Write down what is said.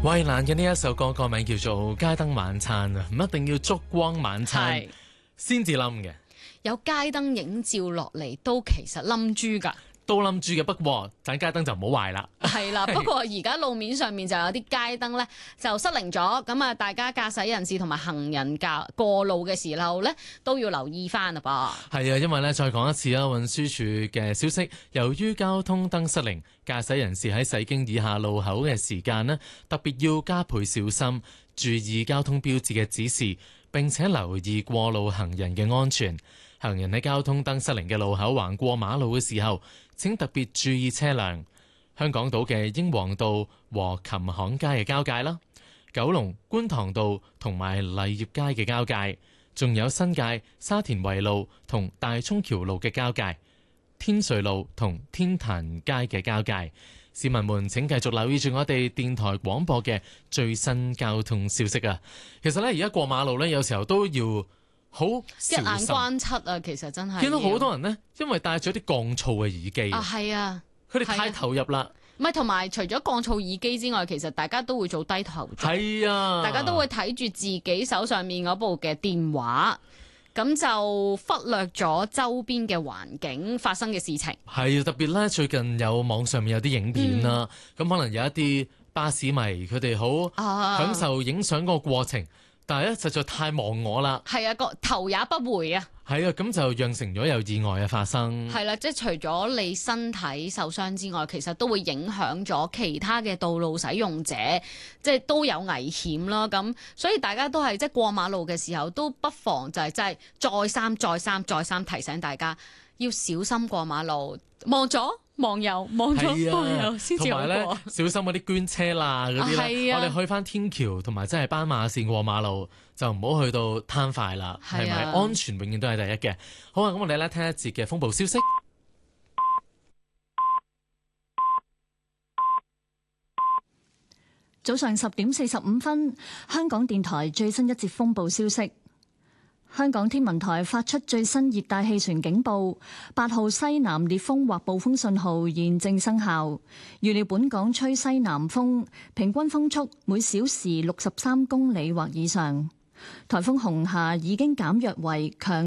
衛蘭嘅呢一首歌個名叫做《街燈晚餐》啊，唔一定要燭光晚餐先至冧嘅， 有街燈影照落嚟都其實冧豬㗎。 都冧住嘅，不過盞街燈就唔好壞啦。 係啦，不過而家路面上面就有啲街燈咧就失靈咗，咁啊大家駕駛人士同埋行人過路嘅時候咧都要留意翻啦噃。 係啊，因為咧再講一次啦，運輸署嘅消息，由於交通燈失靈，駕駛人士喺駛經以下路口嘅時間呢，特別要加倍小心，注意交通標誌嘅指示，並且留意過路行人嘅安全。行人喺交通燈失靈嘅路口橫過馬路嘅時候，請特別注意車輛。香港島嘅英皇道和琴行街嘅交界啦，九龍觀塘道同埋勵業街嘅交界，仲有新界沙田圍路同大涌橋路嘅交界，天瑞路同天壇街嘅交界。市民們請繼續留意住我哋電台廣播嘅最新交通消息啊！其實咧，而家過馬路咧，有時候都要好一眼關七啊，其實真係見到好多人呢，因為戴咗啲降噪嘅耳機啊，係啊， 佢哋太投入啦。 唔係，同埋除咗降噪耳機之外，其實大家都會做低頭族。 係啊， 大家都會睇住自己手上面嗰部嘅電話，咁就忽略咗周邊嘅環境發生嘅事情。 係啊，特別咧，最近有網上面有啲影片啦，咁可能有一啲巴士迷佢哋好享受影相嗰個過程。但係咧，實在太忘我啦。 係啊，個頭也不回啊。 係啊，咁就釀成咗有意外嘅發生。 係啦，即係除咗你身體受傷之外，其實都會影響咗其他嘅道路使用者，即係都有危險啦。咁所以大家都係即係過馬路嘅時候，都不妨就係真係再三提醒大家要小心過馬路，望左望右，望左望右先至好過。同埋咧，小心嗰啲捐車啦嗰啲咧，我哋去翻天橋同埋真係斑馬線過馬路，就唔好去到攤快啦，係咪？安全永遠都係第一嘅。好啊，咁我哋咧聽一節嘅風暴消息。 早上10:45，香港電台最新一節風暴消息。香港天文台發出最新熱帶氣旋警報，8號西南烈風或暴風信號現正生效。預料本港吹西南風，平均風速每小時63公里或以上。颱風紅霞已經減弱為強